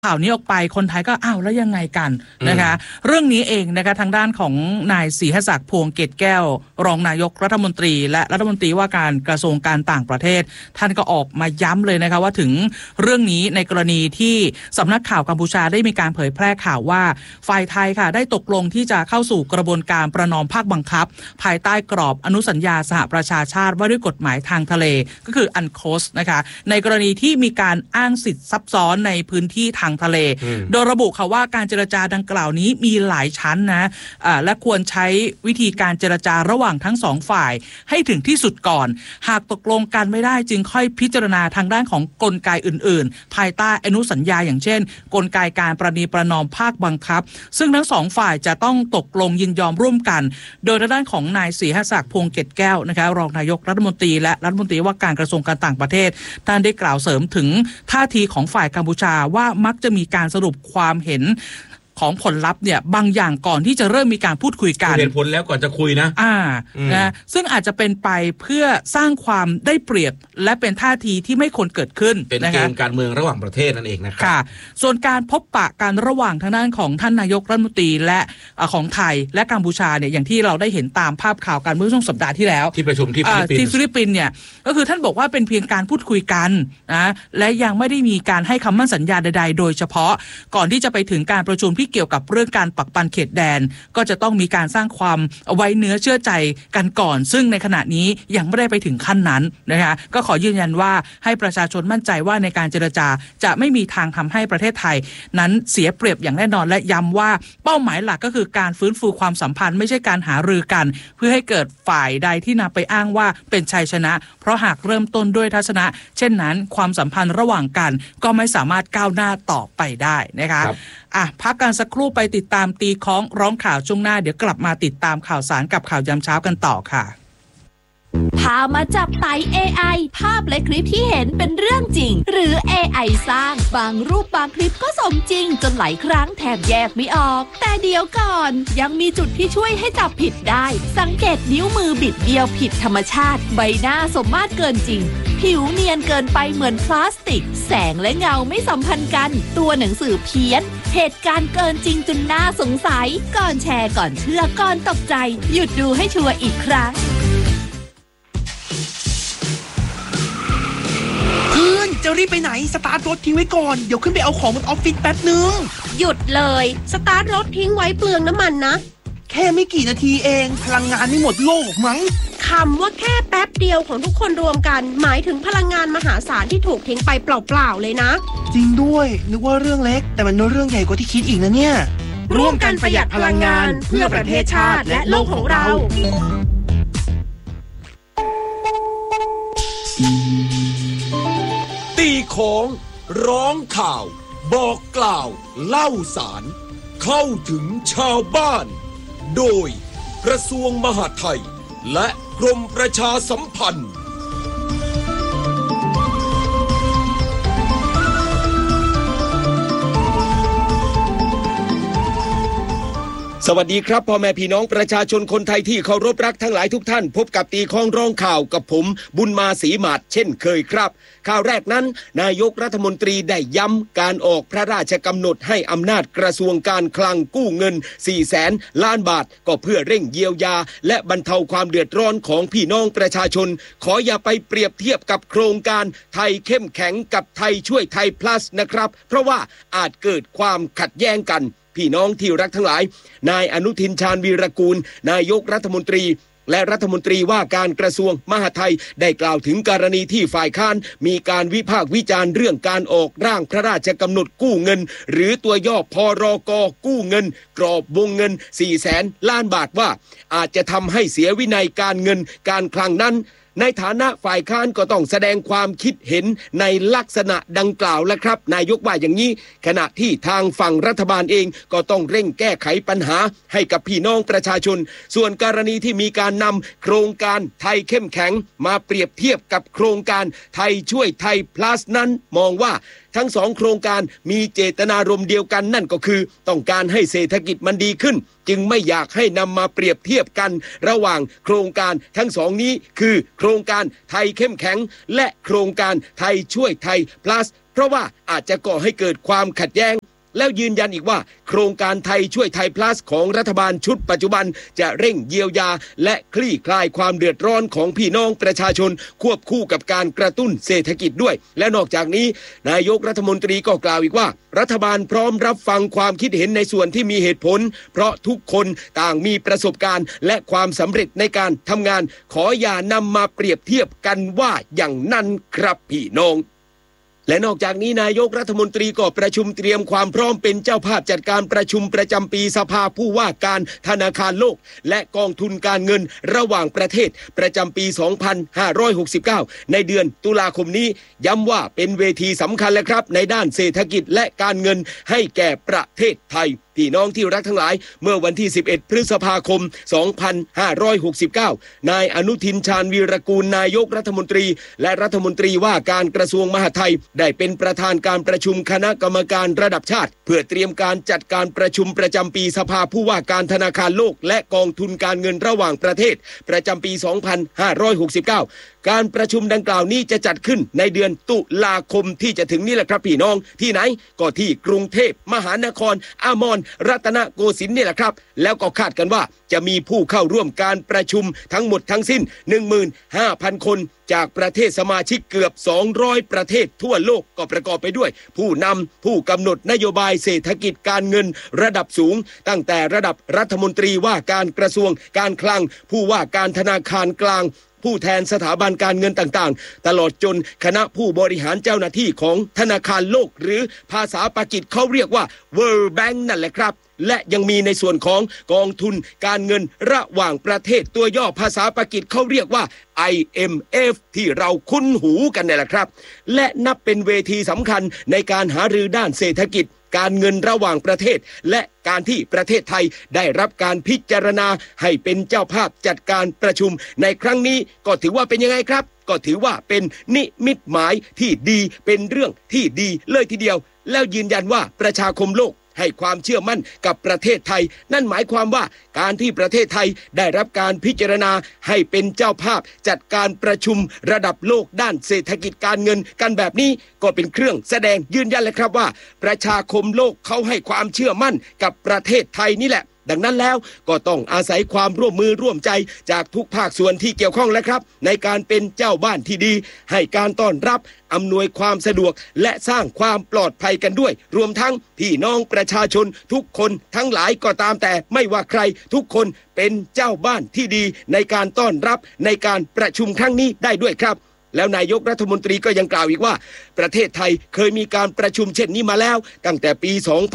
ข่าวนี้ออกไปคนไทยก็อ้าวแล้วยังไงกันนะคะเรื่องนี้เองนะคะทางด้านของนายศรีหศักดิ์พวงเกตแก้วรองนายกรัฐมนตรีและรัฐมนตรีว่าการกระทรวงการต่างประเทศท่านก็ออกมาย้ำเลยนะคะว่าถึงเรื่องนี้ในกรณีที่สำนักข่าวกัมพูชาได้มีการเผยแพร่ข่าวว่าฝ่ายไทยค่ะได้ตกลงที่จะเข้าสู่กระบวนการประนอมภาคบังคับภายใต้กรอบอนุสัญญาสหประชาชาติว่าด้วยกฎหมายทางทะเลก็คืออันโคสนะคะในกรณีที่มีการอ้างสิทธิซับซ้อนในพื้นที่ทางทะเลโดยระบุค่ะว่าการเจรจาดังกล่าวนี้มีหลายชั้นนะและควรใช้วิธีการเจรจาระหว่างทั้งสองฝ่ายให้ถึงที่สุดก่อนหากตกลงกันไม่ได้จึงค่อยพิจารณาทางด้านของกลไกอื่นๆภายใต้อนุสัญญาอย่างเช่นกลไกการประนีประนอมภาคบังคับซึ่งทั้งสองฝ่ายจะต้องตกลงยินยอมร่วมกันโดยทางด้านของนายศรีหศักดิ์พวงเกตแก้วนะคะรองนายกรัฐมนตรีและรัฐมนตรีว่าการกระทรวงการต่างประเทศท่านได้กล่าวเสริมถึงท่าทีของฝ่ายกัมพูชาว่ามักจะมีการสรุปความเห็นของผลลัพธ์เนี่ยบางอย่างก่อนที่จะเริ่มมีการพูดคุยกันเห็นผลแล้วก่อนจะคุยนะนะซึ่งอาจจะเป็นไปเพื่อสร้างความได้เปรียบและเป็นท่าทีที่ไม่ควรเกิดขึ้นเป็นเกมการเมืองระหว่างประเทศนั่นเองนะครับค่ะส่วนการพบปะกันระหว่างทางด้านของท่านนายกรัฐมนตรีและของไทยและกัมพูชาเนี่ยอย่างที่เราได้เห็นตามภาพข่าวการเมื่อช่วงสัปดาห์ที่แล้วที่ประชุมที่ฟิลิปปินส์เนี่ยก็คือท่านบอกว่าเป็นเพียงการพูดคุยกันนะและยังไม่ได้มีการให้คำมั่นสัญญาใดๆโดยเฉพาะก่อนที่จะไปถึงการประชุมที่เกี่ยวกับเรื่องการปักปันเขตแดนก็จะต้องมีการสร้างความไว้เนื้อเชื่อใจกันก่อนซึ่งในขณะนี้ยังไม่ได้ไปถึงขั้นนั้นนะคะก็ขอยืนยันว่าให้ประชาชนมั่นใจว่าในการเจรจาจะไม่มีทางทำให้ประเทศไทยนั้นเสียเปรียบอย่างแน่นอนและย้ำว่าเป้าหมายหลักก็คือการฟื้นฟูความสัมพันธ์ไม่ใช่การหารือกันเพื่อให้เกิดฝ่ายใดที่นำไปอ้างว่าเป็นชัยชนะเพราะหากเริ่มต้นด้วยทัศนะเช่นนั้นความสัมพันธ์ระหว่างกันก็ไม่สามารถก้าวหน้าต่อไปได้นะคะพักกันสักครู่ไปติดตามตีค้องร้องข่าวช่วงหน้าเดี๋ยวกลับมาติดตามข่าวสารกับข่าวยามเช้ากันต่อค่ะพามาจับไต่ AI ภาพและคลิปที่เห็นเป็นเรื่องจริงหรือ AI สร้างบางรูปบางคลิปก็สมจริงจนหลายครั้งแทบแยกไม่ออกแต่เดี๋ยวก่อนยังมีจุดที่ช่วยให้จับผิดได้สังเกตนิ้วมือบิดเบี้ยวผิดธรรมชาติใบหน้าสมมาตรเกินจริงผิวเนียนเกินไปเหมือนพลาสติกแสงและเงาไม่สัมพันธ์กันตัวหนังสือเพี้ยนเหตุการณ์เกินจริงจนน่าสงสัยก่อนแชร์ก่อนเชื่อก่อนตกใจหยุดดูให้ชัวร์อีกครั้งจะรีบไปไหนสตาร์ทรถทิ้งไว้ก่อนเดี๋ยวขึ้นไปเอาของบนออฟฟิศแป๊บนึงหยุดเลยสตาร์ทรถทิ้งไว้เปลืองน้ำมันนะแค่ไม่กี่นาทีเองพลังงานไม่หมดโลกมั้งคำว่าแค่แป๊บเดียวของทุกคนรวมกันหมายถึงพลังงานมหาศาลที่ถูกทิ้งไปเปล่าๆเลยนะจริงด้วยนึกว่าเรื่องเล็กแต่มันเรื่องใหญ่กว่าที่คิดอีกนะเนี่ยร่วมกันประหยัดพลังงานเพื่อประเทศชาติและโลกของเราตีของร้องข่าวบอกกล่าวเล่าสารเข้าถึงชาวบ้านโดยกระทรวงมหาดไทยและกรมประชาสัมพันธ์สวัสดีครับพ่อแม่พี่น้องประชาชนคนไทยที่เคารพรักทั้งหลายทุกท่านพบกับตีข้องร้องข่าวกับผมบุญมาศรีหมาดเช่นเคยครับข่าวแรกนั้นนายกรัฐมนตรีได้ย้ำการออกพระราชกำหนดให้อำนาจกระทรวงการคลังกู้เงิน 400,000 ล้านบาทก็เพื่อเร่งเยียวยาและบรรเทาความเดือดร้อนของพี่น้องประชาชนขออย่าไปเปรียบเทียบกับโครงการไทยเข้มแข็งกับไทยช่วยไทย plus นะครับเพราะว่าอาจเกิดความขัดแย้งกันพี่น้องที่รักทั้งหลายนายอนุทินชาญวีรกูลนายกรัฐมนตรีและรัฐมนตรีว่าการกระทรวงมหาดไทยได้กล่าวถึงกรณีที่ฝ่ายค้านมีการวิพากษ์วิจารณ์เรื่องการออกร่างพระราชกำหนดกู้เงินหรือตัวย่อพรก.กู้เงินกรอบวงเงิน 400,000 ล้านบาทว่าอาจจะทำให้เสียวินัยการเงินการคลังนั้นในฐานะฝ่ายค้านก็ต้องแสดงความคิดเห็นในลักษณะดังกล่าวแล้วครับนายกว่าอย่างนี้ขณะที่ทางฝั่งรัฐบาลเองก็ต้องเร่งแก้ไขปัญหาให้กับพี่น้องประชาชนส่วนกรณีที่มีการนำโครงการไทยเข้มแข็งมาเปรียบเทียบกับโครงการไทยช่วยไทย plus นั้นมองว่าทั้งสองโครงการมีเจตนารมณ์เดียวกันนั่นก็คือต้องการให้เศรษฐกิจมันดีขึ้นจึงไม่อยากให้นำมาเปรียบเทียบกันระหว่างโครงการทั้งสองนี้คือโครงการไทยเข้มแข็งและโครงการไทยช่วยไทย plus เพราะว่าอาจจะก่อให้เกิดความขัดแย้งแล้วยืนยันอีกว่าโครงการไทยช่วยไทย plus ของรัฐบาลชุดปัจจุบันจะเร่งเยียวยาและคลี่คลายความเดือดร้อนของพี่น้องประชาชนควบคู่กับการกระตุ้นเศรษฐกิจด้วยและนอกจากนี้นายกรัฐมนตรีก็กล่าวอีกว่ารัฐบาลพร้อมรับฟังความคิดเห็นในส่วนที่มีเหตุผลเพราะทุกคนต่างมีประสบการณ์และความสำเร็จในการทำงานขออย่านำมาเปรียบเทียบกันว่าอย่างนั้นครับพี่น้องและนอกจากนี้นายกรัฐมนตรีก็ประชุมเตรียมความพร้อมเป็นเจ้าภาพจัดการประชุมประจำปีสภาผู้ว่าการธนาคารโลกและกองทุนการเงินระหว่างประเทศประจำปี 2569 ในเดือนตุลาคมนี้ย้ำว่าเป็นเวทีสำคัญแล้วครับในด้านเศรษฐกิจและการเงินให้แก่ประเทศไทยพี่น้องที่รักทั้งหลายเมื่อวันที่11พฤษภาคม 2569 นายอนุทินชาญวีรกูลนายกรัฐมนตรีและรัฐมนตรีว่าการกระทรวงมหาดไทยได้เป็นประธานการประชุมคณะกรรมการระดับชาติเพื่อเตรียมการจัดการประชุมประจำปีสภาผู้ว่าการธนาคารโลกและกองทุนการเงินระหว่างประเทศประจำปี 2569 การประชุมดังกล่าวนี้จะจัดขึ้นในเดือนตุลาคมที่จะถึงนี้แหละครับพี่น้องที่ไหนก็ที่กรุงเทพมหานครอมรรัตนโกสินทร์นี่แหละครับแล้วก็คาดกันว่าจะมีผู้เข้าร่วมการประชุมทั้งหมดทั้งสิ้น 15,000 คนจากประเทศสมาชิกเกือบ200ประเทศทั่วโลกก็ประกอบไปด้วยผู้นำผู้กำหนดนโยบายเศรษฐกิจการเงินระดับสูงตั้งแต่ระดับรัฐมนตรีว่าการกระทรวงการคลังผู้ว่าการธนาคารกลางผู้แทนสถาบันการเงินต่างๆตลอดจนคณะผู้บริหารเจ้าหน้าที่ของธนาคารโลกหรือภาษาปากีสเขาเรียกว่า World Bank นั่นแหละครับและยังมีในส่วนของกองทุนการเงินระหว่างประเทศตัวย่อภาษาปากีสเขาเรียกว่า IMF ที่เราคุ้นหูกันนี่แหละครับและนับเป็นเวทีสำคัญในการหารือด้านเศรษฐกิจการเงินระหว่างประเทศและการที่ประเทศไทยได้รับการพิจารณาให้เป็นเจ้าภาพจัดการประชุมในครั้งนี้ก็ถือว่าเป็นยังไงครับก็ถือว่าเป็นนิมิตหมายที่ดีเป็นเรื่องที่ดีเลยทีเดียวแล้วยืนยันว่าประชาคมโลกให้ความเชื่อมั่นกับประเทศไทยนั่นหมายความว่าการที่ประเทศไทยได้รับการพิจารณาให้เป็นเจ้าภาพจัดการประชุมระดับโลกด้านเศรษฐกิจการเงินกันแบบนี้ก็เป็นเครื่องแสดงยืนยันเลยครับว่าประชาคมโลกเขาให้ความเชื่อมั่นกับประเทศไทยนี่แหละดังนั้นแล้วก็ต้องอาศัยความร่วมมือร่วมใจจากทุกภาคส่วนที่เกี่ยวข้องแล้วครับในการเป็นเจ้าบ้านที่ดีให้การต้อนรับอำนวยความสะดวกและสร้างความปลอดภัยกันด้วยรวมทั้งพี่น้องประชาชนทุกคนทั้งหลายก็ตามแต่ไม่ว่าใครทุกคนเป็นเจ้าบ้านที่ดีในการต้อนรับในการประชุมครั้งนี้ได้ด้วยครับแล้วนายกรัฐมนตรีก็ยังกล่าวอีกว่าประเทศไทยเคยมีการประชุมเช่นนี้มาแล้วตั้งแต่ปี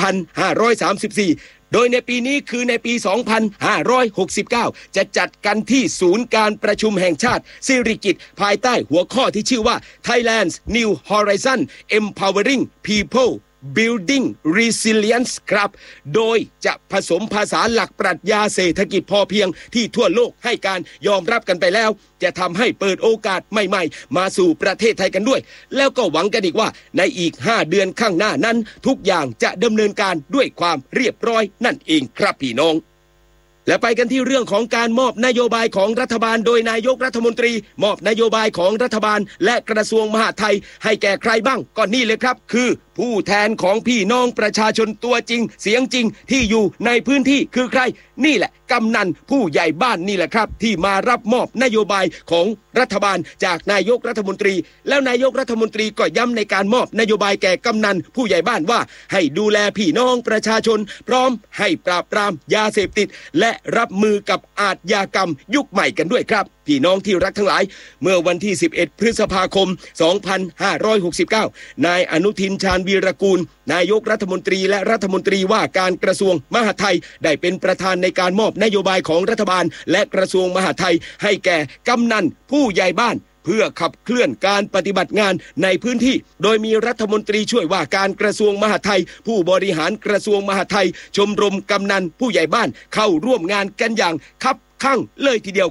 2534 โดยในปีนี้คือในปี 2569 จะจัดกันที่ศูนย์การประชุมแห่งชาติสิริกิติ์ภายใต้หัวข้อที่ชื่อว่า Thailand's New Horizon Empowering People Building Resilience ครับโดยจะผสมภาษาหลักปรัชญาเศรษฐกิจพอเพียงที่ทั่วโลกให้การยอมรับกันไปแล้วจะทำให้เปิดโอกาสใหม่ๆมาสู่ประเทศไทยกันด้วยแล้วก็หวังกันอีกว่าในอีก5 เดือนข้างหน้านั้นทุกอย่างจะดำเนินการด้วยความเรียบร้อยนั่นเองครับพี่น้องและไปกันที่เรื่องของการมอบนโยบายของรัฐบาลโดยนายกรัฐมนตรีมอบนโยบายของรัฐบาลและกระทรวงมหาดไทยให้แก่ใครบ้างก็นี่เลยครับคือผู้แทนของพี่น้องประชาชนตัวจริงเสียงจริงที่อยู่ในพื้นที่คือใครนี่แหละกำนันผู้ใหญ่บ้านนี่แหละครับที่มารับมอบนโยบายของรัฐบาลจากนายกรัฐมนตรีแล้วนายกรัฐมนตรีก็ย้ำในการมอบนโยบายแก่กำนันผู้ใหญ่บ้านว่าให้ดูแลพี่น้องประชาชนพร้อมให้ปราบปรามยาเสพติดและรับมือกับอาชญากรรมยุคใหม่กันด้วยครับพี่น้องที่รักทั้งหลายเมื่อวันที่11พฤษภาคม 2569 นายอนุทินชาญวีรกูลนายกรัฐมนตรีและรัฐมนตรีว่าการกระทรวงมหาดไทยได้เป็นประธานในการมอบนโยบายของรัฐบาลและกระทรวงมหาดไทยให้แก่กำนันผู้ใหญ่บ้านเพื่อขับเคลื่อนการปฏิบัติงานในพื้นที่โดยมีรัฐมนตรีช่วยว่าการกระทรวงมหาดไทยผู้บริหารกระทรวงมหาดไทยชมรมกำนันผู้ใหญ่บ้านเข้าร่วมงานกันอย่างคับข้างเลยทีเดียวครับ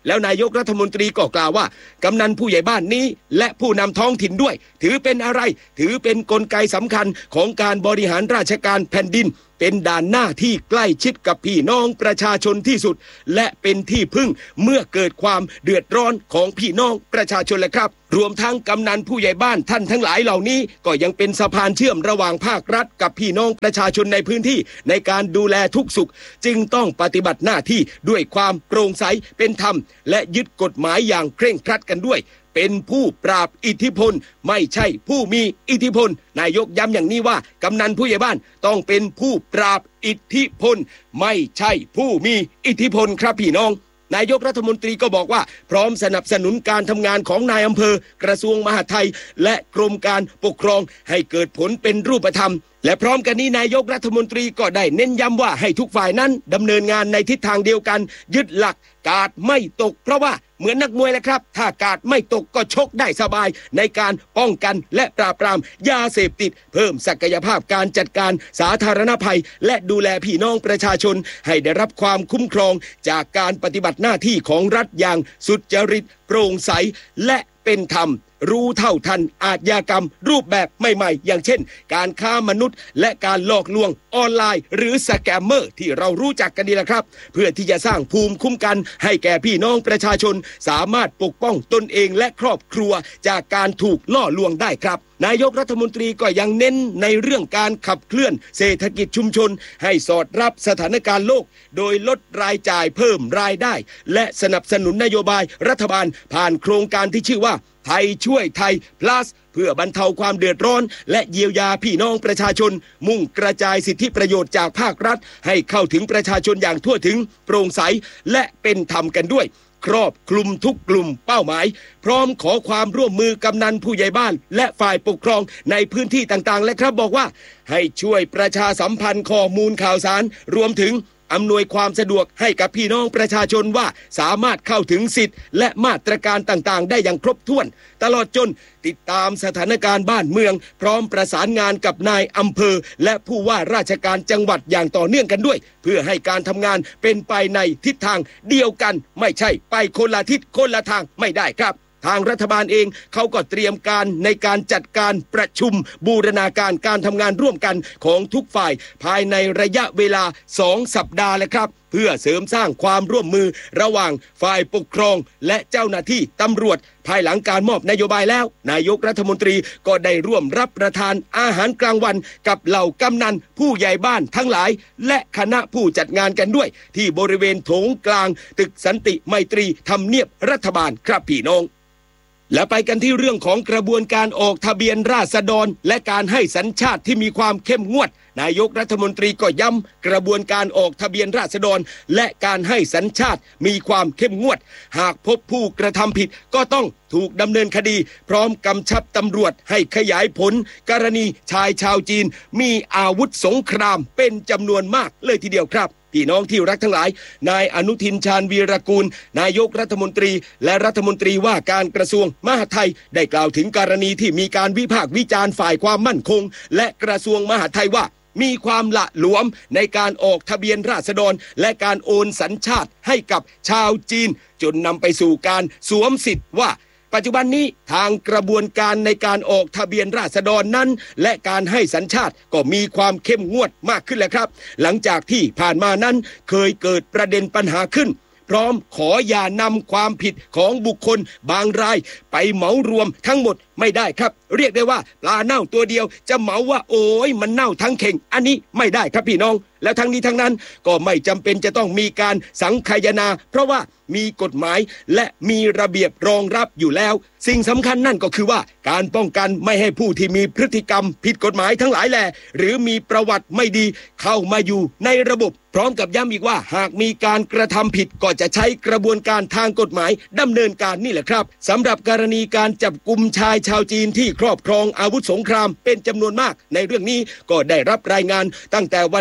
แล้วนายกรัฐมนตรีก็กล่าวว่ากำนันผู้ใหญ่บ้านนี้และผู้นำท้องถิ่นด้วยถือเป็นอะไรถือเป็นกลไกสำคัญของการบริหารราชการแผ่นดินเป็นด่านหน้าที่ใกล้ชิดกับพี่น้องประชาชนที่สุดและเป็นที่พึ่งเมื่อเกิดความเดือดร้อนของพี่น้องประชาชนเลยครับรวมทั้งกำนันผู้ใหญ่บ้านท่านทั้งหลายเหล่านี้ก็ยังเป็นสะพานเชื่อมระหว่างภาครัฐกับพี่น้องประชาชนในพื้นที่ในการดูแลทุกสุขจึงต้องปฏิบัติหน้าที่ด้วยความโปร่งใสเป็นธรรมและยึดกฎหมายอย่างเคร่งครัดกันด้วยเป็นผู้ปราบอิทธิพลไม่ใช่ผู้มีอิทธิพลนายกย้ำอย่างนี้ว่ากำนันผู้ใหญ่บ้านต้องเป็นผู้ปราบอิทธิพลไม่ใช่ผู้มีอิทธิพลครับพี่น้องนายกรัฐมนตรีก็บอกว่าพร้อมสนับสนุนการทำงานของนายอำเภอกระทรวงมหาดไทยและกรมการปกครองให้เกิดผลเป็นรูปธรรมและพร้อมกันนี้นายกรัฐมนตรีก็ได้เน้นย้ำว่าให้ทุกฝ่ายนั้นดำเนินงานในทิศทางเดียวกันยึดหลักกาดไม่ตกเพราะว่าเหมือนนักมวยแหละครับถ้ากาดไม่ตกก็ชกได้สบายในการป้องกันและปราบปรามยาเสพติดเพิ่มศักยภาพการจัดการสาธารณภัยและดูแลพี่น้องประชาชนให้ได้รับความคุ้มครองจากการปฏิบัติหน้าที่ของรัฐอย่างสุจริตโปร่งใสและเป็นธรรมรู้เท่าทันอาชญากรรมรูปแบบใหม่ๆอย่างเช่นการค้ามนุษย์และการหลอกลวงออนไลน์หรือสแกมเมอร์ที่เรารู้จักกันดีแล้วครับเพื่อที่จะสร้างภูมิคุ้มกันให้แก่พี่น้องประชาชนสามารถปกป้องตนเองและครอบครัวจากการถูกล่อลวงได้ครับนายกรัฐมนตรีก็ยังเน้นในเรื่องการขับเคลื่อนเศรษฐกิจชุมชนให้สอดรับสถานการณ์โลกโดยลดรายจ่ายเพิ่มรายได้และสนับสนุนนโยบายรัฐบาลผ่านโครงการที่ชื่อว่าไทยช่วยไทย plus เพื่อบรรเทาความเดือดร้อนและเยียวยาพี่น้องประชาชนมุ่งกระจายสิทธิประโยชน์จากภาครัฐให้เข้าถึงประชาชนอย่างทั่วถึงโปร่งใสและเป็นธรรมกันด้วยครอบคลุมทุกกลุ่มเป้าหมายพร้อมขอความร่วมมือกำนันผู้ใหญ่บ้านและฝ่ายปกครองในพื้นที่ต่างๆและครับบอกว่าให้ช่วยประชาสัมพันธ์ข้อมูลข่าวสารรวมถึงอำนวยความสะดวกให้กับพี่น้องประชาชนว่าสามารถเข้าถึงสิทธิ์และมาตรการต่างๆได้อย่างครบถ้วนตลอดจนติดตามสถานการณ์บ้านเมืองพร้อมประสานงานกับนายอำเภอและผู้ว่าราชการจังหวัดอย่างต่อเนื่องกันด้วยเพื่อให้การทำงานเป็นไปในทิศทางเดียวกันไม่ใช่ไปคนละทิศคนละทางไม่ได้ครับทางรัฐบาลเองเขาก็เตรียมการในการจัดการประชุมบูรณาการการทำงานร่วมกันของทุกฝ่ายภายในระยะเวลา2 สัปดาห์แล้วครับเพื่อเสริมสร้างความร่วมมือระหว่างฝ่ายปกครองและเจ้าหน้าที่ตำรวจภายหลังการมอบนโยบายแล้วนายกรัฐมนตรีก็ได้ร่วมรับประทานอาหารกลางวันกับเหล่ากำนันผู้ใหญ่บ้านทั้งหลายและคณะผู้จัดงานกันด้วยที่บริเวณโถงกลางตึกสันติไมตรีทำเนียบรัฐบาลครับพี่น้องและไปกันที่เรื่องของกระบวนการออกทะเบียนราษฎรและการให้สัญชาติที่มีความเข้มงวดนายกรัฐมนตรีก็ย้ำกระบวนการออกทะเบียนราษฎรและการให้สัญชาติมีความเข้มงวดหากพบผู้กระทำผิดก็ต้องถูกดำเนินคดีพร้อมกำชับตำรวจให้ขยายผลกรณีชายชาวจีนมีอาวุธสงครามเป็นจำนวนมากเลยทีเดียวครับพี่น้องที่รักทั้งหลายนายอนุทินชาญวีรกูลนายกรัฐมนตรีและรัฐมนตรีว่าการกระทรวงมหาดไทยได้กล่าวถึงกรณีที่มีการวิพากษ์วิจารณ์ฝ่ายความมั่นคงและกระทรวงมหาดไทยว่ามีความละหลวมในการออกทะเบียนราษฎรและการโอนสัญชาติให้กับชาวจีนจนนำไปสู่การสวมสิทธิ์ว่าปัจจุบันนี้ทางกระบวนการในการออกทะเบียนราษฎรนั้นและการให้สัญชาติก็มีความเข้มงวดมากขึ้นแล้วครับหลังจากที่ผ่านมานั้นเคยเกิดประเด็นปัญหาขึ้นพร้อมขออย่านำความผิดของบุคคลบางรายไปเหมารวมทั้งหมดไม่ได้ครับเรียกได้ว่าปลาเน่าตัวเดียวจะเหมาว่าโอ้ยมันเน่าทั้งเข่งอันนี้ไม่ได้ครับพี่น้องแล้วทั้งนี้ทั้งนั้นก็ไม่จำเป็นจะต้องมีการสังคายนาเพราะว่ามีกฎหมายและมีระเบียบรองรับอยู่แล้วสิ่งสำคัญนั่นก็คือว่าการป้องกันไม่ให้ผู้ที่มีพฤติกรรมผิดกฎหมายทั้งหลายแหล่หรือมีประวัติไม่ดีเข้ามาอยู่ในระบบพร้อมกับย้ำอีกว่าหากมีการกระทำผิดก็จะใช้กระบวนการทางกฎหมายดำเนินการนี่แหละครับสำหรับกรณีการจับกุมชายชาวจีนที่ครอบครองอาวุธสงครามเป็นจำนวนมากในเรื่องนี้ก็ได้รับรายงานตั้งแต่วันที่9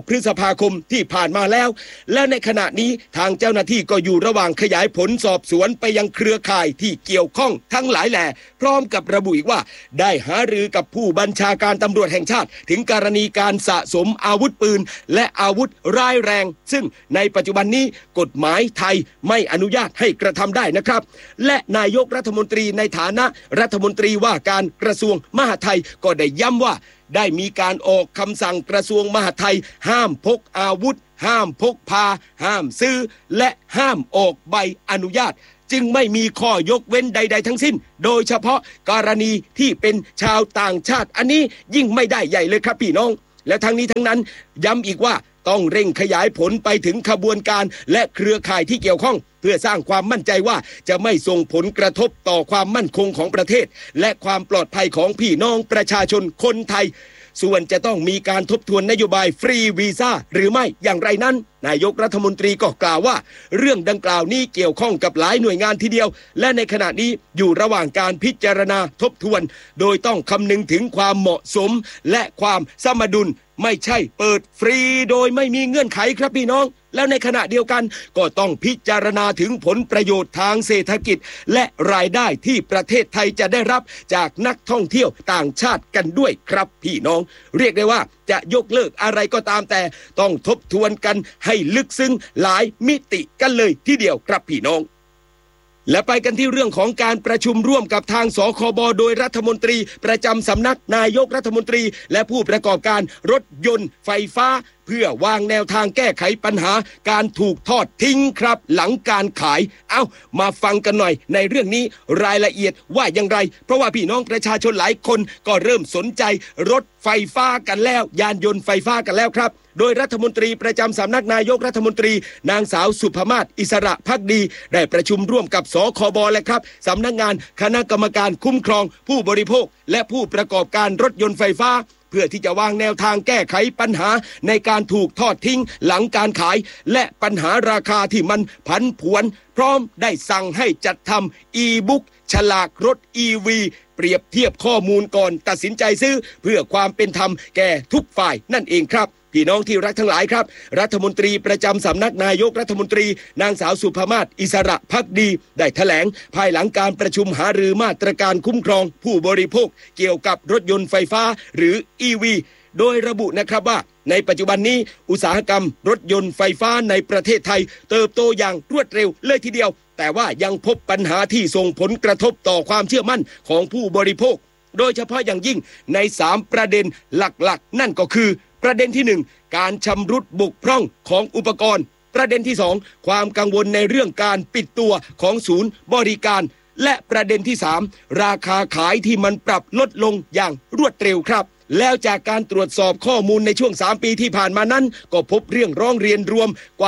พฤษภาคมที่ผ่านมาแล้วและในขณะนี้ทางเจ้าหน้าที่ก็อยู่ระหว่างขยายผลสอบสวนไปยังเครือข่ายที่เกี่ยวข้องทั้งหลายแหล่พร้อมกับระบุอีกว่าได้หารือกับผู้บัญชาการตำรวจแห่งชาติถึงกรณีการสะสมอาวุธปืนและอาวุธร้ายแรงซึ่งในปัจจุบันนี้กฎหมายไทยไม่อนุญาตให้กระทำได้นะครับและนายกรัฐมนตรีในฐานะรัฐมนตรีว่าการกระทรวงมหาดไทยก็ได้ย้ำว่าได้มีการออกคำสั่งกระทรวงมหาดไทยห้ามพกอาวุธห้ามพกพาห้ามซื้อและห้ามออกใบอนุญาตจึงไม่มีข้อยกเว้นใดๆทั้งสิ้นโดยเฉพาะกรณีที่เป็นชาวต่างชาติอันนี้ยิ่งไม่ได้ใหญ่เลยครับพี่น้องและทั้งนี้ทั้งนั้นย้ำอีกว่าต้องเร่งขยายผลไปถึงขบวนการและเครือข่ายที่เกี่ยวข้องเพื่อสร้างความมั่นใจว่าจะไม่ส่งผลกระทบต่อความมั่นคงของประเทศและความปลอดภัยของพี่น้องประชาชนคนไทยส่วนจะต้องมีการทบทวนนโยบายฟรีวีซ่าหรือไม่อย่างไรนั้นนายกรัฐมนตรีก็กล่าวว่าเรื่องดังกล่าวนี้เกี่ยวข้องกับหลายหน่วยงานทีเดียวและในขณะนี้อยู่ระหว่างการพิจารณาทบทวนโดยต้องคำนึงถึงความเหมาะสมและความสมดุลไม่ใช่เปิดฟรีโดยไม่มีเงื่อนไขครับพี่น้องแล้วในขณะเดียวกันก็ต้องพิจารณาถึงผลประโยชน์ทางเศรษฐกิจและรายได้ที่ประเทศไทยจะได้รับจากนักท่องเที่ยวต่างชาติกันด้วยครับพี่น้องเรียกได้ว่าจะยกเลิกอะไรก็ตามแต่ต้องทบทวนกันให้ลึกซึ้งหลายมิติกันเลยทีเดียวครับพี่น้องและไปกันที่เรื่องของการประชุมร่วมกับทางสคบโดยรัฐมนตรีประจำสำนักนายกรัฐมนตรีและผู้ประกอบการรถยนต์ไฟฟ้าเพื่อวางแนวทางแก้ไขปัญหาการถูกทอดทิ้งครับหลังการขายมาฟังกันหน่อยในเรื่องนี้รายละเอียดว่าอย่างไรเพราะว่าพี่น้องประชาชนหลายคนก็เริ่มสนใจรถไฟฟ้ากันแล้วยานยนต์ไฟฟ้ากันแล้วครับโดยรัฐมนตรีประจำสำนักนายกรัฐมนตรีนางสาวสุภมาศอิสระภักดีได้ประชุมร่วมกับสคบและครับสำนักงานคณะกรรมการคุ้มครองผู้บริโภคและผู้ประกอบการรถยนต์ไฟฟ้าเพื่อที่จะวางแนวทางแก้ไขปัญหาในการถูกทอดทิ้งหลังการขายและปัญหาราคาที่มันผันผวนพร้อมได้สั่งให้จัดทำอีบุ๊กฉลากรถ EV เปรียบเทียบข้อมูลก่อนตัดสินใจซื้อเพื่อความเป็นธรรมแก่ทุกฝ่ายนั่นเองครับพี่น้องที่รักทั้งหลายครับรัฐมนตรีประจำสำนักนายกรัฐมนตรีนางสาวสุภมาศอิสระภักดีได้แถลงภายหลังการประชุมหารือมาตรการคุ้มครองผู้บริโภคเกี่ยวกับรถยนต์ไฟฟ้าหรือ EV โดยระบุนะครับว่าในปัจจุบันนี้อุตสาหกรรมรถยนต์ไฟฟ้าในประเทศไทยเติบโตอย่างรวดเร็วเลยทีเดียวแต่ว่ายังพบปัญหาที่ส่งผลกระทบต่อความเชื่อมั่นของผู้บริโภคโดยเฉพาะอย่างยิ่งใน3ประเด็นหลักๆนั่นก็คือประเด็นที่1การชำรุดบกพร่องของอุปกรณ์ประเด็นที่2ความกังวลในเรื่องการปิดตัวของศูนย์บริการและประเด็นที่3ราคาขายที่มันปรับลดลงอย่างรวดเร็วครับแล้วจากการตรวจสอบข้อมูลในช่วง3ปีที่ผ่านมานั้นก็พบเรื่องร้องเรียนรวมกว่า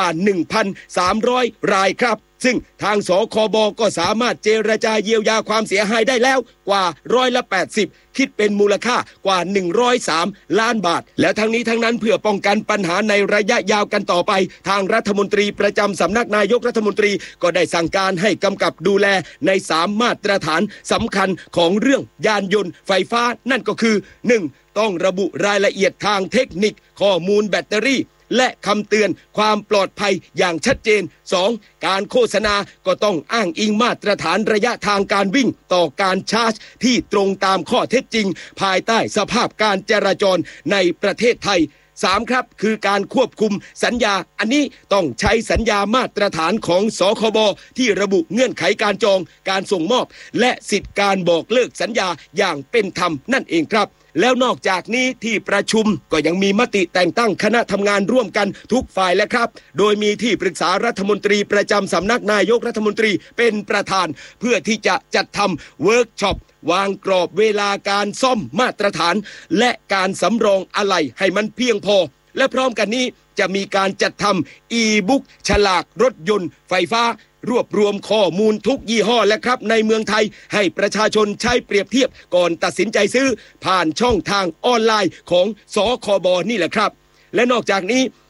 1,300 รายครับซึ่งทางสคบก็สามารถเจรจาเยียวยาความเสียหายได้แล้วกว่า80%คิดเป็นมูลค่ากว่า103ล้านบาทแล้วทั้งนี้ทั้งนั้นเพื่อป้องกันปัญหาในระยะยาวกันต่อไปทางรัฐมนตรีประจำสำนักนายกรัฐมนตรีก็ได้สั่งการให้กำกับดูแลใน3มาตรฐานสำคัญของเรื่องยานยนต์ไฟฟ้านั่นก็คือ 1. ต้องระบุรายละเอียดทางเทคนิคข้อมูลแบตเตอรี่และคำเตือนความปลอดภัยอย่างชัดเจน 2. การโฆษณาก็ต้องอ้างอิงมาตรฐานระยะทางการวิ่งต่อการชาร์จที่ตรงตามข้อเท็จจริงภายใต้สภาพการจราจรในประเทศไทย 3. ครับคือการควบคุมสัญญาอันนี้ต้องใช้สัญญามาตรฐานของสคบที่ระบุเงื่อนไขการจองการส่งมอบและสิทธิการบอกเลิกสัญญาอย่างเป็นธรรมนั่นเองครับแล้วนอกจากนี้ที่ประชุมก็ยังมีมติแต่งตั้งคณะทำงานร่วมกันทุกฝ่ายแล้วครับโดยมีที่ปรึกษารัฐมนตรีประจำสำนักนายกรัฐมนตรีเป็นประธานเพื่อที่จะจัดทำเวิร์กช็อปวางกรอบเวลาการซ่อมมาตรฐานและการสำรองอะไหล่ให้มันเพียงพอและพร้อมกันนี้จะมีการจัดทำอีบุ๊กฉลากรถยนต์ไฟฟ้ารวบรวมข้อมูลทุกยี่ห้อและครับในเมืองไทยให้ประชาชนใช้เปรียบเทียบก่อนตัดสินใจซื้อผ่านช่องทางออนไลน์ของสคบนี่แหละครับและนอกจากนี้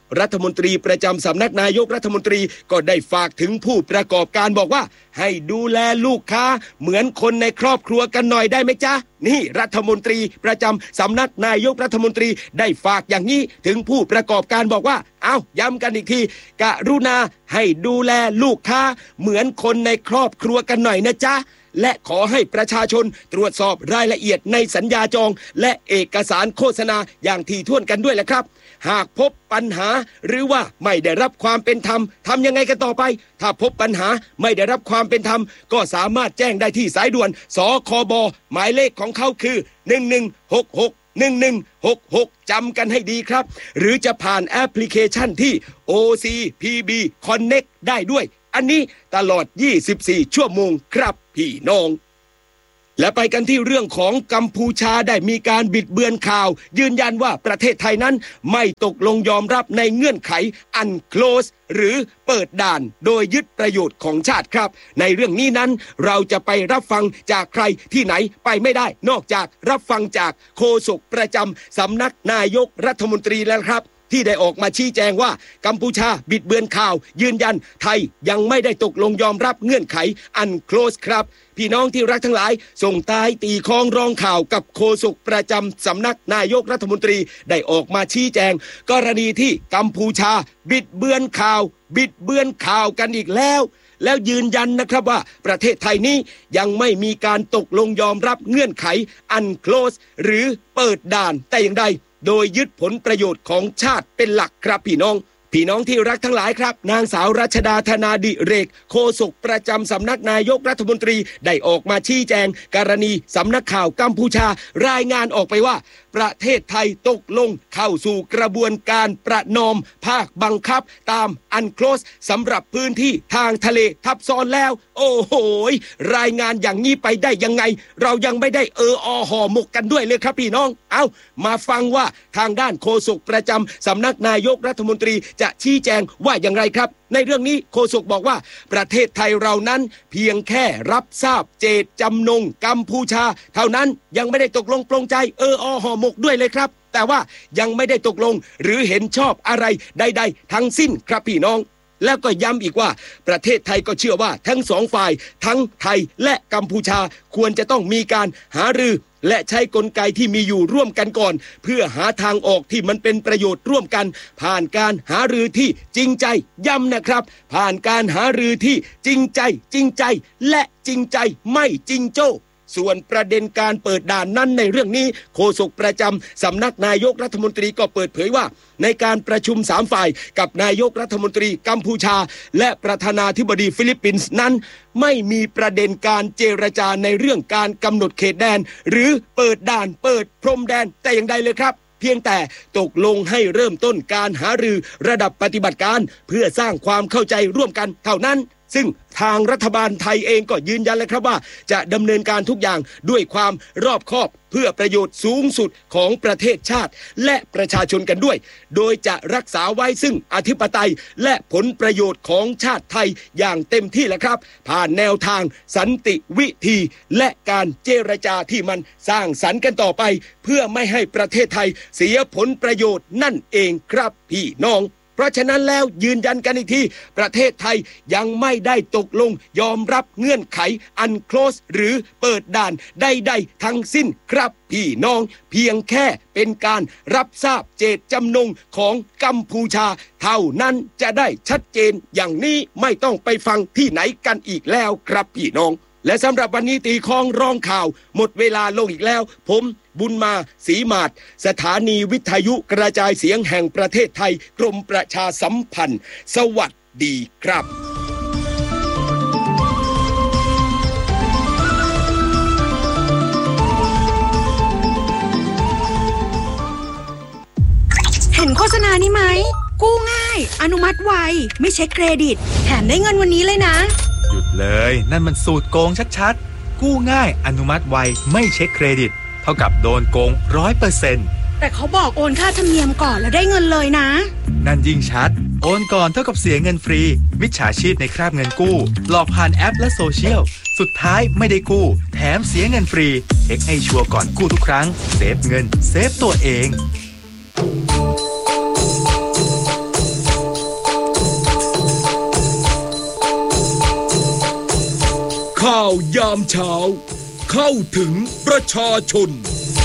รัฐมนตรีประจำสำนักนายกรัฐมนตรีก็ได้ฝากถึงผู้ประกอบการบอกว่าให้ดูแลลูกค้าเหมือนคนในครอบครัวกันหน่อยได้ไหมจ๊ะนี่รัฐมนตรีประจำสำนักนายกรัฐมนตรีได้ฝากอย่างนี้ถึงผู้ประกอบการบอกว่าเอาย้ำกันอีกทีกรุณาให้ดูแลลูกค้าเหมือนคนในครอบครัวกันหน่อยนะจ๊ะและขอให้ประชาชนตรวจสอบรายละเอียดในสัญญาจองและเอกสารโฆษณาอย่างถี่ถ้วนกันด้วยแหละครับหากพบปัญหาหรือว่าไม่ได้รับความเป็นธรรมทำยังไงกันต่อไปถ้าพบปัญหาไม่ได้รับความเป็นธรรมก็สามารถแจ้งได้ที่สายด่วนสคบหมายเลขของเขาคือ1166 จำกันให้ดีครับหรือจะผ่านแอปพลิเคชันที่ OCPB Connect ได้ด้วยอันนี้ตลอด24ชั่วโมงครับพี่น้องและไปกันที่เรื่องของกัมพูชาได้มีการบิดเบือนข่าวยืนยันว่าประเทศไทยนั้นไม่ตกลงยอมรับในเงื่อนไข Unclose หรือเปิดด่านโดยยึดประโยชน์ของชาติครับในเรื่องนี้นั้นเราจะไปรับฟังจากใครที่ไหนไปไม่ได้นอกจากรับฟังจากโฆษกประจำสำนักนายกรัฐมนตรีแล้วครับที่ได้ออกมาชี้แจงว่ากัมพูชาบิดเบือนข่าวยืนยันไทยยังไม่ได้ตกลงยอมรับเงื่อนไข Unclose ครับพี่น้องที่รักทั้งหลายส่งท้ายตีคล้องรองข่าวกับโฆษกประจำสำนักนายกรัฐมนตรีได้ออกมาชี้แจงกรณีที่กัมพูชาบิดเบือนข่าวกันอีกแล้วยืนยันนะครับว่าประเทศไทยนี้ยังไม่มีการตกลงยอมรับเงื่อนไข Unclose หรือเปิดด่านแต่อย่างใดโดยยึดผลประโยชน์ของชาติเป็นหลักครับพี่น้องที่รักทั้งหลายครับนางสาวรัชดาธนาดิเรกโฆษกประจำสำนักนายกรัฐมนตรีได้ออกมาชี้แจงกรณีสำนักข่าวกัมพูชารายงานออกไปว่าประเทศไทยตกลงเข้าสู่กระบวนการประนอมภาคบังคับตามUncloseสำหรับพื้นที่ทางทะเลทับซ้อนแล้วโอ้โหรายงานอย่างนี้ไปได้ยังไงเรายังไม่ได้ห่อหมกกันด้วยเลยครับพี่น้องเอามาฟังว่าทางด้านโฆษกประจำสำนักนายกรัฐมนตรีจะชี้แจงว่าอย่างไรครับในเรื่องนี้โฆษกบอกว่าประเทศไทยเรานั้นเพียงแค่รับทราบเจตจำนงกัมพูชาเท่านั้นยังไม่ได้ตกลงปลงใจห่อหมกด้วยเลยครับแต่ว่ายังไม่ได้ตกลงหรือเห็นชอบอะไรใดๆทั้งสิ้นครับพี่น้องแล้วก็ย้ำอีกว่าประเทศไทยก็เชื่อว่าทั้งสองฝ่ายทั้งไทยและกัมพูชาควรจะต้องมีการหารือและใช้กลไกที่มีอยู่ร่วมกันก่อนเพื่อหาทางออกที่มันเป็นประโยชน์ร่วมกันผ่านการหารือที่จริงใจย้ำนะครับผ่านการหารือที่จริงใจและจริงใจไม่จริงโจ้ส่วนประเด็นการเปิดด่านนั้นในเรื่องนี้โฆษกประจำสำนักนายกรัฐมนตรีก็เปิดเผยว่าในการประชุม3ฝ่ายกับนายกรัฐมนตรีกัมพูชาและประธานาธิบดีฟิลิปปินส์นั้นไม่มีประเด็นการเจรจาในเรื่องการกำหนดเขตแดนหรือเปิดด่านเปิดพรมแดนแต่อย่างใดเลยครับเพียงแต่ตกลงให้เริ่มต้นการหารือระดับปฏิบัติการเพื่อสร้างความเข้าใจร่วมกันเท่านั้นซึ่งทางรัฐบาลไทยเองก็ยืนยันแล้วครับว่าจะดำเนินการทุกอย่างด้วยความรอบคอบเพื่อประโยชน์สูงสุดของประเทศชาติและประชาชนกันด้วยโดยจะรักษาไว้ซึ่งอธิปไตยและผลประโยชน์ของชาติไทยอย่างเต็มที่แหละครับผ่านแนวทางสันติวิธีและการเจรจาที่มันสร้างสรรค์กันต่อไปเพื่อไม่ให้ประเทศไทยเสียผลประโยชน์นั่นเองครับพี่น้องเพราะฉะนั้นแล้วยืนยันกันอีกทีประเทศไทยยังไม่ได้ตกลงยอมรับเงื่อนไข Unclose หรือเปิดด่านใดๆทั้งสิ้นครับพี่น้องเพียงแค่เป็นการรับทราบเจตจำนงของกัมพูชาเท่านั้นจะได้ชัดเจนอย่างนี้ไม่ต้องไปฟังที่ไหนกันอีกแล้วครับพี่น้องและสำหรับวันนี้ตีคล้องรองข่าวหมดเวลาลงอีกแล้วผมบุญมาศรีมาศสถานีวิทยุกระจายเสียงแห่งประเทศไทยกรมประชาสัมพันธ์สวัสดีครับเห็นโฆษณานี้ไหมกู้ง่ายอนุมัติไวไม่เช็คเครดิตแถมได้เงินวันนี้เลยนะหยุดเลยนั่นมันสูตรโกงชัดๆกู้ง่ายอนุมัติไวไม่เช็คเครดิตเท่ากับโดนโกง 100% แต่เขาบอกโอนค่าธรรมเนียมก่อนแล้วได้เงินเลยนะนั่นยิ่งชัดโอนก่อนเท่ากับเสียเงินฟรีมิจฉาชีพในคราบเงินกู้หลอกผ่านแอปและโซเชียลสุดท้ายไม่ได้กู้แถมเสียเงินฟรีเช็คให้ชัวร์ก่อนกู้ทุกครั้งเซฟเงินเซฟตัวเองาวยามเช้าเข้าถึงประชาชน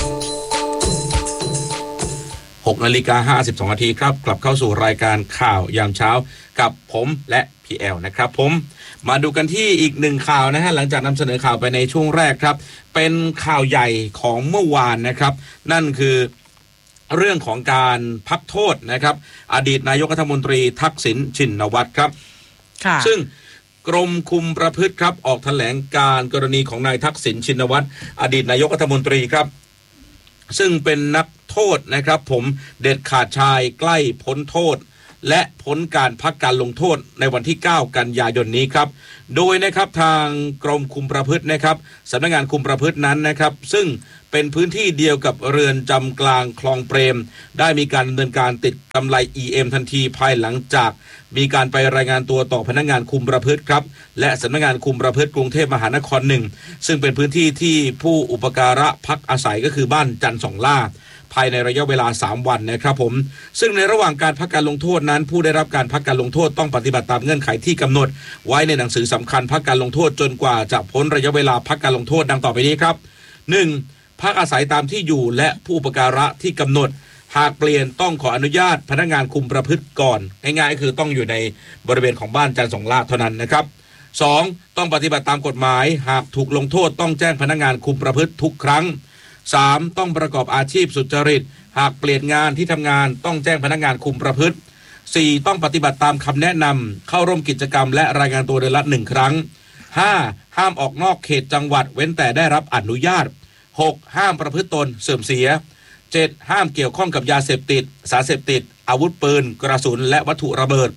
6:52 นาทีครับกลับเข้าสู่รายการข่าวยามเช้ากับผมและพี่แอลนะครับผมมาดูกันที่อีกหนึ่งข่าวนะฮะหลังจากนำเสนอข่าวไปในช่วงแรกครับเป็นข่าวใหญ่ของเมื่อวานนะครับนั่นคือเรื่องของการพักโทษนะครับอดีตนายกรัฐมนตรีทักษิณชินวัตรครับซึ่งกรมคุมประพฤติครับออกแถลงการกรณีของนายทักษิณชินวัตรอดีตนายกรัฐมนตรีครับซึ่งเป็นนักโทษนะครับผมเด็ดขาดชายใกล้พ้นโทษและพ้นการพักการลงโทษในวันที่9กันยายนนี้ครับโดยนะครับทางกรมคุมประพฤตินะครับสำนักงานคุมประพฤตินั้นนะครับซึ่งเป็นพื้นที่เดียวกับเรือนจำกลางคลองเปรมได้มีการดำเนินการติดกำไร EM ทันทีภายหลังจากมีการไปรายงานตัวต่อพนักงานคุมประพฤติครับและสำนักงานคุมประพฤติกรุงเทพมหานคร1ซึ่งเป็นพื้นที่ที่ผู้อุปการะพักอาศัยก็คือบ้านจันทร์สองล่าภายในระยะเวลา3วันนะครับผมซึ่งในระหว่างการพักการลงโทษนั้นผู้ได้รับการพักการลงโทษต้องปฏิบัติตามเงื่อนไขที่กำหนดไว้ในหนังสือสำคัญพักการลงโทษจนกว่าจะพ้นระยะเวลาพักการลงโทษดังต่อไปนี้ครับ 1. พักอาศัยตามที่อยู่และผู้อุปการะที่กำหนดหากเปลี่ยนต้องขออนุญาตพนักงานคุมประพฤติก่อนง่ายๆคือต้องอยู่ในบริเวณของบ้านจันทร์สองล่าเท่านั้นนะครับ 2. ต้องปฏิบัติตามกฎหมายหากถูกลงโทษต้องแจ้งพนักงานคุมประพฤติทุกครั้ง 3. ต้องประกอบอาชีพสุจริตหากเปลี่ยนงานที่ทำงานต้องแจ้งพนักงานคุมประพฤติ 4. ต้องปฏิบัติตามคำแนะนำเข้าร่วมกิจกรรมและรายงานตัวเดือนละ1ครั้ง 5. ห้ามออกนอกเขตจังหวัดเว้นแต่ได้รับอนุญาต 6. ห้ามประพฤติตนเสื่อมเสีย 7. ห้ามเกี่ยวข้องกับยาเสพติดสารเสพติดอาวุธปืนกระสุนและวัตถุระเบิด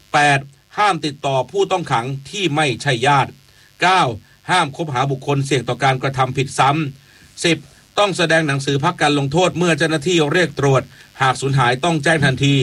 8. ห้ามติดต่อผู้ต้องขังที่ไม่ใช่ญาติ 9. ห้ามคบหาบุคคลเสี่ยงต่อการกระทำผิดซ้ำ 10. ต้องแสดงหนังสือพักการลงโทษเมื่อเจ้าหน้าที่เรียกตรวจหากสูญหายต้องแจ้งทันที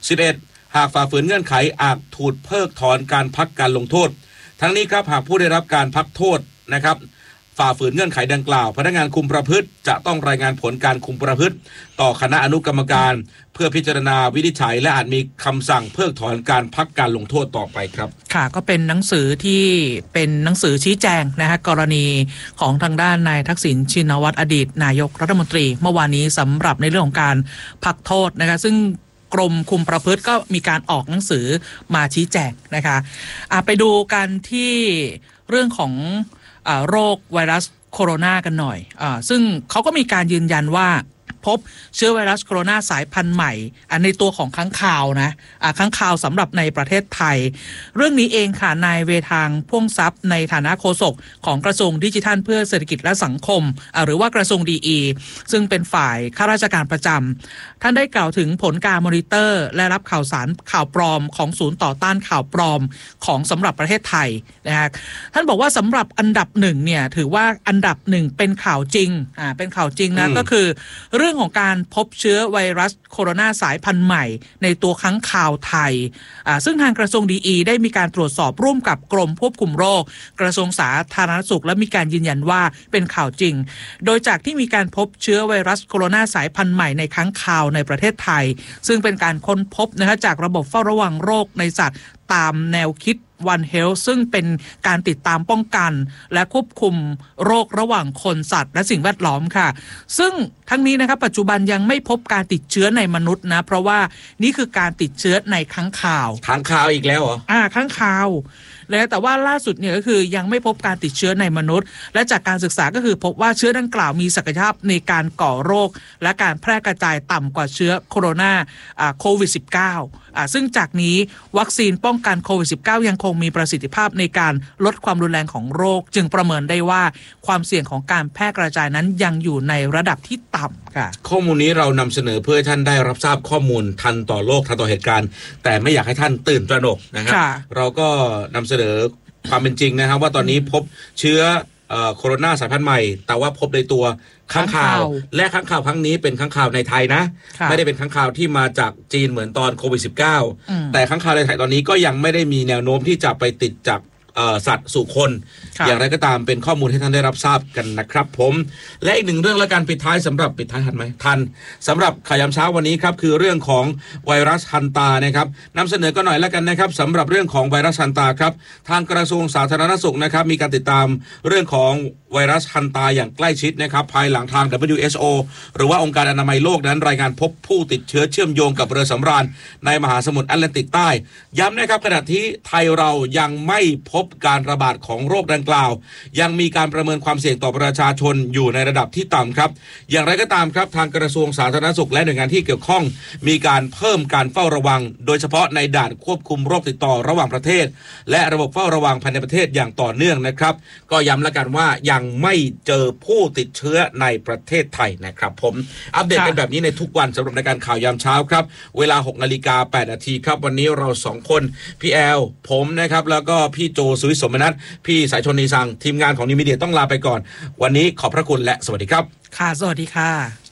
11. หากฝ่าฝืนเงื่อนไขอาจถูกเพิกถอนการพักการลงโทษทั้งนี้ครับหากผู้ได้รับการพักโทษนะครับฝ่าฝืนเงื่อนไขดังกล่าวพนักงานคุมประพฤติจะต้องรายงานผลการคุมประพฤติต่อคณะอนุกรรมการเพื่อพิจารณาวินิจฉัยและอาจมีคำสั่งเพิกถอนการพักการลงโทษต่อไปครับค่ะก็เป็นหนังสือที่เป็นหนังสือชี้แจงนะฮะกรณีของทางด้านนายทักษิณชินวัตรอดีตนายกรัฐมนตรีเมื่อวานนี้สำหรับในเรื่องของการพักโทษนะคะซึ่งกรมคุมประพฤติก็มีการออกหนังสือมาชี้แจงนะคะไปดูกันที่เรื่องของโรคไวรัสโคโรนากันหน่อยซึ่งเขาก็มีการยืนยันว่าพบเชื้อไวรัสโคโรนาสายพันธุ์ใหม่ในตัวของค้างคาวนะค้างคาวสำหรับในประเทศไทยเรื่องนี้เองค่ะนายเวทางพ่วงทรัพย์ในฐานะโฆษกของกระทรวงดิจิทัลเพื่อเศรษฐกิจและสังคมหรือว่ากระทรวงดีซึ่งเป็นฝ่ายข้าราชการประจำท่านได้กล่าวถึงผลการมอนิเตอร์และรับข่าวสารข่าวปลอมของศูนย์ต่อต้านข่าวปลอมของสำหรับประเทศไทยนะฮะท่านบอกว่าสำหรับอันดับหนึ่งเนี่ยถือว่าอันดับหนึ่งเป็นข่าวจริงเป็นข่าวจริงนะก็คือเรื่องของการพบเชื้อไวรัสโคโรนาสายพันธุ์ใหม่ในตัวค้างคาวไทยซึ่งทางกระทรวงดีได้มีการตรวจสอบร่วมกับกรมควบคุมโรคกระทรวงสาธารณสุขและมีการยืนยันว่าเป็นข่าวจริงโดยจากที่มีการพบเชื้อไวรัสโคโรนาสายพันธุ์ใหม่ในค้างคาวในประเทศไทยซึ่งเป็นการค้นพบนะคะจากระบบเฝ้าระวังโรคในสัตว์ตามแนวคิดOne Health ซึ่งเป็นการติดตามป้องกันและควบคุมโรคระหว่างคนสัตว์และสิ่งแวดล้อมค่ะซึ่งทั้งนี้นะครับปัจจุบันยังไม่พบการติดเชื้อในมนุษย์นะเพราะว่านี่คือการติดเชื้อในค้างคาวอีกแล้วเหรอค้างคาวและแต่ว่าล่าสุดเนี่ยก็คือยังไม่พบการติดเชื้อในมนุษย์และจากการศึกษาก็คือพบว่าเชื้อดังกล่าวมีศักยภาพในการก่อโรคและการแพร่กระจายต่ำกว่าเชื้อโคโรนาโควิด -19 ซึ่งจากนี้วัคซีนป้องกันโควิด -19 ยังคงมีประสิทธิภาพในการลดความรุนแรงของโรคจึงประเมินได้ว่าความเสี่ยงของการแพร่กระจายนั้นยังอยู่ในระดับที่ต่ำค่ะข้อมูลนี้เรานำเสนอเพื่อให้ท่านได้รับทราบข้อมูลทันต่อโลกทันต่อเหตุการณ์แต่ไม่อยากให้ท่านตื่นตระหนกนะครับเราก็นำเสนอความเป็นจริงนะครับว่าตอนนี้พบเชื้อโคโรนาสายพันธุ์ใหม่แต่ว่าพบในตัวค้างคาวและค้างคาวครั้งนี้เป็นค้างคาวในไทยนะไม่ได้เป็นค้างคาวที่มาจากจีนเหมือนตอนโควิด -19 แต่ค้างคาวในไทยตอนนี้ก็ยังไม่ได้มีแนวโน้มที่จะไปติดจากสัตว์สู่คนอย่างไรก็ตามเป็นข้อมูลให้ท่านได้รับทราบกันนะครับผมและอีกหนึ่งเรื่องและการปิดท้ายสำหรับปิดท้ายทันไหมทันสำหรับข่าวยามเช้าวันนี้ครับคือเรื่องของไวรัสฮันตานะครับนำเสนอก็หน่อยแล้วกันนะครับสำหรับเรื่องของไวรัสฮันตาครับทางกระทรวงสาธารณสุขนะครับมีการติดตามเรื่องของไวรัสฮันตาอย่างใกล้ชิดนะครับภายหลังทาง WHO หรือว่าองค์การอนามัยโลกนั้นรายงานพบผู้ติดเชื้อเชื่อมโยงกับเรือสำราญในมหาสมุทรแอตแลนติกใต้ย้ำนะครับขณะที่ไทยเรายังไม่พบการระบาดของโรคดังกล่าวยังมีการประเมินความเสี่ยงต่อประชาชนอยู่ในระดับที่ต่ำครับอย่างไรก็ตามครับทางกระทรวงสาธารณสุขและหน่วยงานที่เกี่ยวข้องมีการเพิ่มการเฝ้าระวังโดยเฉพาะในด่านควบคุมโรคติดต่อระหว่างประเทศและระบบเฝ้าระวังภายในประเทศอย่างต่อเนื่องนะครับก็ย้ำแล้วกันว่ายังไม่เจอผู้ติดเชื้อในประเทศไทยนะครับผมอัปเดตกันแบบนี้ในทุกวันสำหรับรายการข่าวยามเช้าครับเวลา 6:08 น.ครับวันนี้เรา2คนพี่แอลผมนะครับแล้วก็พี่โจสุวิทย์สมนัสพี่สายชนนีสังทีมงานของนิวมีเดียต้องลาไปก่อนวันนี้ขอบพระคุณและสวัสดีครับค่ะสวัสดีค่ะ